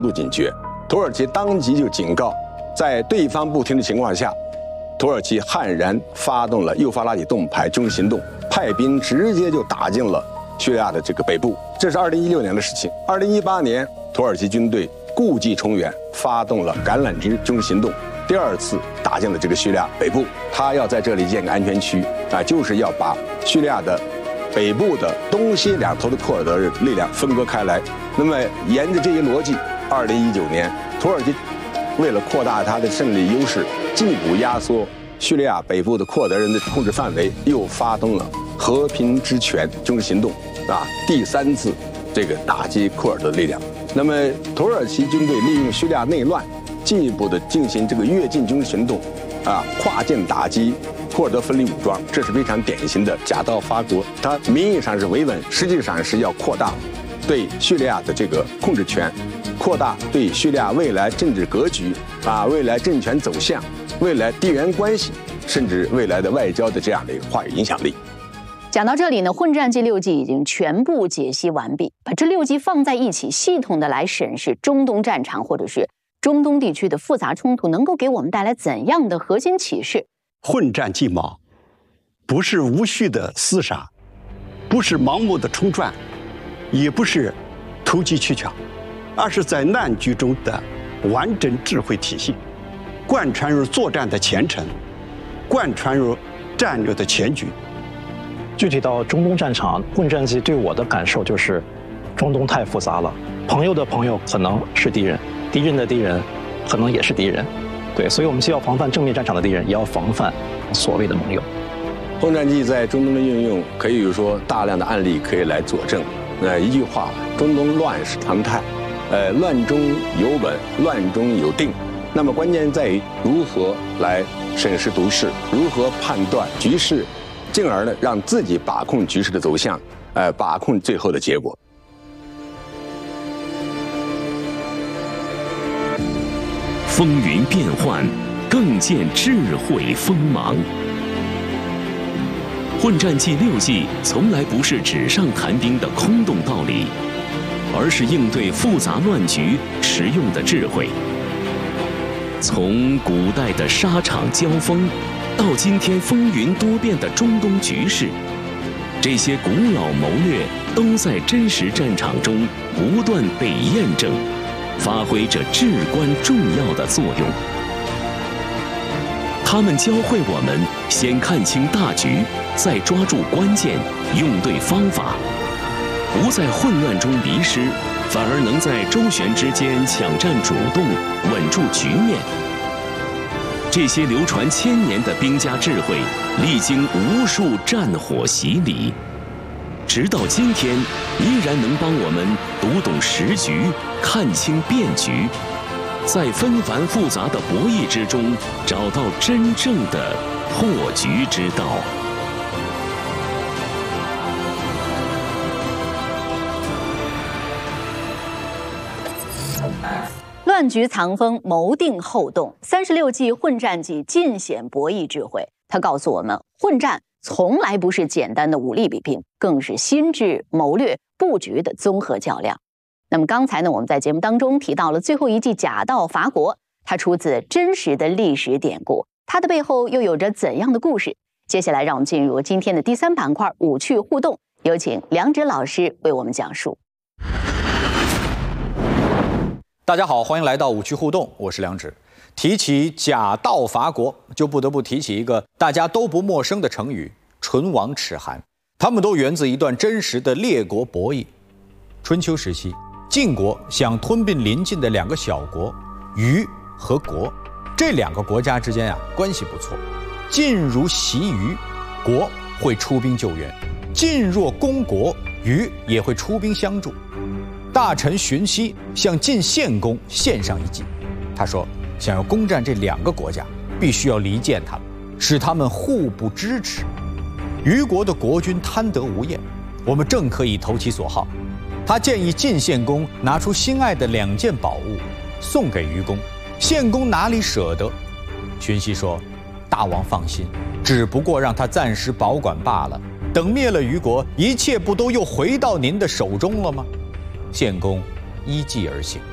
度警觉。土耳其当即就警告，在对方不听的情况下，土耳其悍然发动了幼发拉底盾牌军事行动，派兵直接就打进了叙利亚的这个北部。这是2016年的事情。2018年，土耳其军队故伎重演，发动了橄榄枝军事行动，第二次打进了这个叙利亚北部。他要在这里建个安全区啊，就是要把叙利亚的北部的东西两头的库尔德力量分割开来。那么沿着这些逻辑，2019年土耳其为了扩大它的胜利优势，进一步压缩叙利亚北部的库尔德人的控制范围，又发动了和平之权军事行动啊，第三次这个打击库尔德力量。那么土耳其军队利用叙利亚内乱，进一步的进行这个越境军事行动啊，跨境打击库尔德分离武装，这是非常典型的假道伐国。它名义上是维稳，实际上是要扩大对叙利亚的这个控制权，扩大对叙利亚未来政治格局啊、未来政权走向、未来地缘关系，甚至未来的外交的这样的一个话语影响力。 讲到这里呢，混战记6集已经全部解析完毕。把这6集放在一起，系统的来审视中东战场或者是中东地区的复杂冲突，能够给我们带来怎样的核心启示？ 混战计谋，不是无序的厮杀，不是盲目的冲撞，也不是投机取巧，而是在难局中的完整智慧体系，贯穿入作战的前程，贯穿入战略的全局。 具体到中东战场，混战记对我的感受就是，中东太复杂了，朋友的朋友可能是敌人，敌人的敌人可能也是敌人，对，所以我们既要防范正面战场的敌人，也要防范所谓的盟友。 混战记在中东的运用，可以有说大量的案例可以来佐证。一句话，中东乱是常态，乱中有稳，乱中有定。那么关键在于如何来审时度势，如何判断局势，进而呢让自己把控局势的走向，把控最后的结果。 风云变幻，更见智慧锋芒。混战记6记从来不是纸上谈兵的空洞道理，而是应对复杂乱局实用的智慧。从古代的沙场交锋，到今天风云多变的中东局势，这些古老谋略都在真实战场中不断被验证，发挥着至关重要的作用。他们教会我们先看清大局，再抓住关键，用对方法，不在混乱中迷失，反而能在周旋之间抢占主动，稳住局面。这些流传1000年的兵家智慧，历经无数战火洗礼，直到今天依然能帮我们读懂时局，看清变局，在纷繁复杂的博弈之中，找到真正的破局之道。 乱局藏锋，谋定后动。36计混战记尽显博弈智慧。他告诉我们，混战从来不是简单的武力比拼，更是心智、谋略、布局的综合较量。那么刚才呢，我们在节目当中提到了最后一计假道伐国，它出自真实的历史典故，它的背后又有着怎样的故事？接下来让我们进入今天的第3板块武趣互动，有请梁植老师为我们讲述。 大家好，欢迎来到武趣互动，我是梁植。提起假道伐国，就不得不提起一个大家都不陌生的成语“唇亡齿寒”。它们都源自一段真实的列国博弈。春秋时期，晋国想吞并邻近的2个小国虞和国，这2个国家之间关系不错。晋如袭虞，国会出兵救援；晋若攻国，虞也会出兵相助。大臣荀息向晋献公献上一计，他说想要攻占这2个国家，必须要离间他们，使他们互不支持。虞国的国君贪得无厌，我们正可以投其所好。他建议晋献公拿出心爱的2件宝物送给虞公，献公哪里舍得？荀息说：大王放心，只不过让他暂时保管罢了，等灭了虞国，一切不都又回到您的手中了吗？献公依计而行。